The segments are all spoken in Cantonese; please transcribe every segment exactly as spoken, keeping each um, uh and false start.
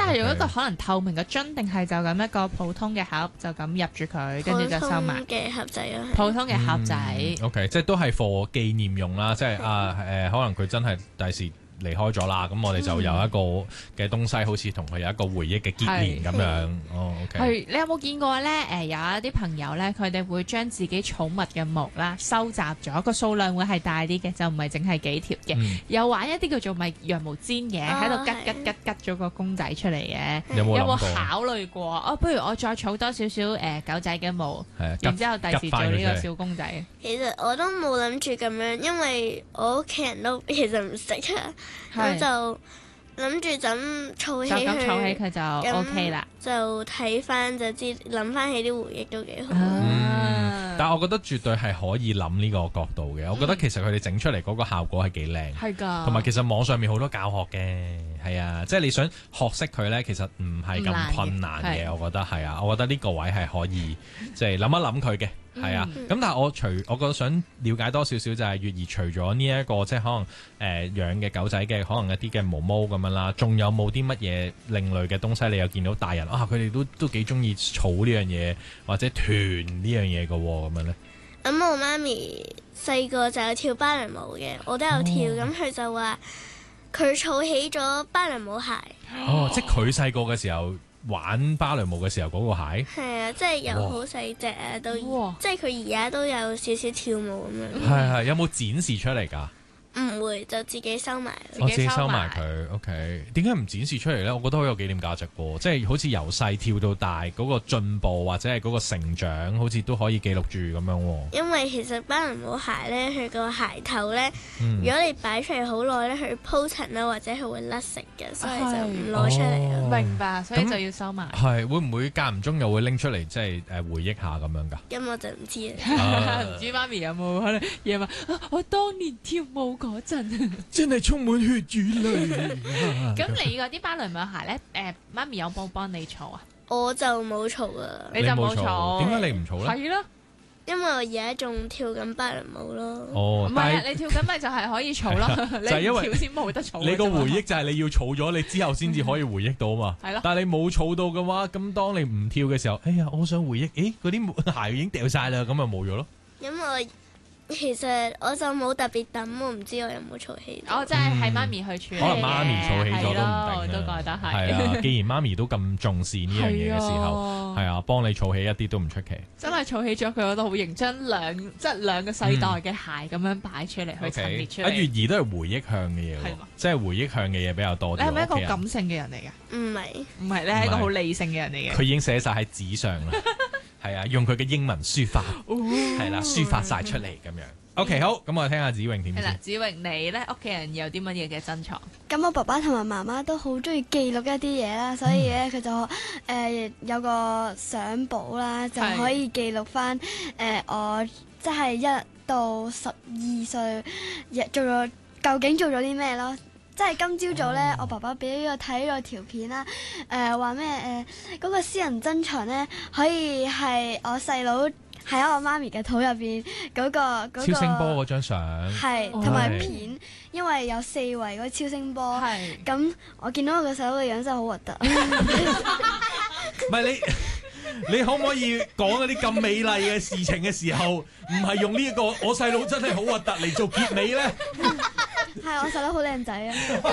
係用一個可能透明嘅樽，定係就咁一個普通嘅盒，就咁入住佢，跟住就收埋嘅盒仔咯。 普通嘅盒仔。 嗯、OK， 即係都係 for 紀念用啦，即係啊誒、呃，可能佢真係第時離開咗啦，咁我哋就有一個嘅東西，好似同佢有一個回憶嘅結連咁樣。哦，OK。 係，你有冇見過咧？誒、呃，有一啲朋友咧，佢哋會將自己寵物嘅毛啦收集咗，個數量會係大啲嘅，就唔係淨係幾條嘅。嗯、有玩一啲叫做咪羊毛氈嘅，喺度吉吉吉吉咗個公仔出嚟嘅。 有冇有冇考慮過？哦，不如我再儲多少少誒狗仔嘅毛，然之後第時做呢個小公仔。 其實我都冇諗住咁樣，因為我屋企人都其實唔識啊。咁就諗住咁儲起佢， 就咁儲起佢就 OK 啦。 就睇翻就知，諗翻起啲回憶都幾好。 嗯，但係我覺得絕對係可以諗呢個角度嘅。嗯、我覺得其實佢哋整出嚟嗰個效果係幾靚，係㗎。同埋其實網上面好多教學嘅，係啊，即係你想學識佢咧，其實唔係咁困難嘅。我覺得係啊，我覺得呢個位係可以即係諗一諗佢嘅。係啊，咁、嗯、但係我除我覺得想了解多少少就係月兒除咗呢一個即係可能誒、呃、養嘅狗仔嘅可能一啲嘅毛毛咁樣啦，仲有冇啲乜嘢另類嘅東西？你有見到大人啊，佢哋都都幾中意儲呢樣嘢或者團呢樣嘢嘅喎，咁樣咧？ 咁、嗯、我媽咪細個就有跳芭蕾舞嘅，我都有跳，咁佢、哦、就話佢儲起咗芭蕾舞鞋。 哦，即係佢細個嘅時候。玩芭蕾舞嘅時候嗰個鞋， 係啊，即係由好細隻啊，到哇即係佢而家都有少少跳舞咁樣。 係係，有冇展示出嚟㗎？ 唔會，就自己收埋。 我自己收埋佢。OK， 點解唔展示出嚟咧？我覺得好有紀念價值喎，即係好似由細跳到大嗰個進步或者係嗰個成長，好似都可以記錄住咁樣。 因為其實芭蕾舞鞋咧，佢個鞋頭咧，嗯、如果你擺出嚟好耐咧，佢鋪塵啦，或者佢會甩色嘅，所以就唔攞出嚟。 哦、明白，所以就要收埋。 係會唔會間唔中又會拎出嚟，即係誒回憶下咁樣㗎？ 咁我就唔知啦。 唔知媽咪有冇可能嘢話、啊？我當年跳舞嗰陣真係充滿血與淚。 咁你嗰啲芭蕾舞鞋咧，誒、呃、媽咪有冇幫你儲啊？ 我就冇儲啊。 你就冇儲？ 點解你唔儲咧？ 係咯。 因為我而家仲跳緊芭蕾舞咯。 哦， 唔係啊，你跳緊咪就係可以儲咯。就係因為跳先冇得儲。 你個回憶就係你要儲咗，你之後先至可以回憶到嘛。係咯。但係你冇儲到嘅話，咁當你唔跳嘅時候，哎呀，我想回憶，誒，嗰啲鞋已經掉晒啦，咁咪冇咗咯。 因為其實我就冇特別等，我唔知我有冇儲起。 我真係係媽咪去處理。 可能媽咪儲起咗都唔定啊。 我都覺得係。 係啊，既然媽咪都咁重視呢樣嘢嘅時候，係啊，幫你儲起一啲都唔出奇。 真係儲起咗，佢覺得好型，將兩即係兩個世代嘅鞋咁樣擺出嚟去陳列出嚟。 阿月兒都係回憶向嘅嘢喎，即係回憶向嘅嘢比較多啲。 你係咪一個感性嘅人嚟㗎？ 唔係， 唔係，你係一個好理性嘅人嚟嘅。 佢已經寫晒喺紙上啦。係啊，用佢嘅英文書法，係啦，書法晒出嚟咁樣。OK， 好，咁我哋聽下子穎點先。係啦， 子穎你咧屋企人有啲乜嘢嘅珍藏？ 咁我爸爸同埋媽媽都好中意記錄一啲嘢啦，所以咧佢就誒、呃、有個相簿啦，就可以記錄翻誒、呃、我即係一到十二歲做咗究竟做咗啲咩咯。即係今朝早咧，哦、我爸爸俾我睇咗條片啦，誒話咩誒嗰個私人珍藏咧，可以係我細佬喺我媽咪嘅肚入邊嗰個嗰、嗰個超聲波嗰張相， 係同埋片，哦、因為有四圍嗰個超聲波，咁是我見到我個細佬嘅樣真係好核突。 唔係你，你可唔可以講一啲咁美麗嘅事情嘅時候，唔係用呢、呢、一個我細佬真係好核突嚟做結尾咧？ 係我細佬好靚仔啊！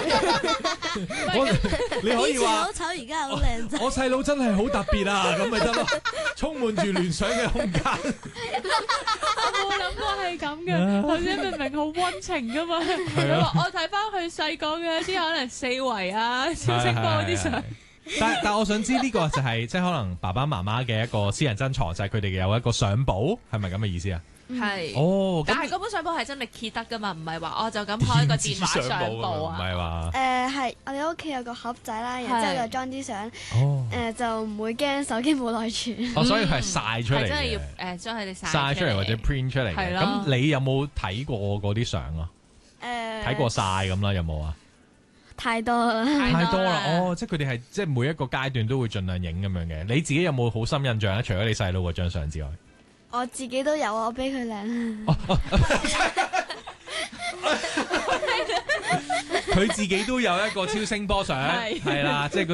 我你可以話好醜，而家好靚仔。 我細佬真係好特別啊！咁咪得咯，充滿住聯想嘅空間。 我冇諗過係咁嘅，頭先明明好溫情噶嘛。我睇翻佢細個嘅啲可能四圍啊、超聲波嗰啲相。 但但我想知呢個就係、是、即係可能爸爸媽媽嘅一個私人珍藏，就係佢哋有一個相簿，係咪咁嘅意思啊？ 係是哦， 但係嗰本相簿係真係揭得噶嘛，唔係話我就咁開個電話相簿啊， 唔係話誒係我哋屋企有個盒仔啦，然之後就裝啲相，誒、 哦呃、就唔會驚手機冇內存。 哦，所以佢係曬出嚟嘅， 真係要誒將佢哋曬出嚟或者 print 出嚟嘅。咁的你有冇睇過嗰啲相啊？誒睇、呃、過晒咁啦，有冇啊？ 太多啦， 太多啦！哦，即係佢哋係即係每一個階段都會盡量影咁樣嘅。你自己有冇好深印象咧？除咗你細佬嗰張相之外， 我自己都有啊，我比佢靚。 佢自己都有一個超聲波相，係啦，即係嗰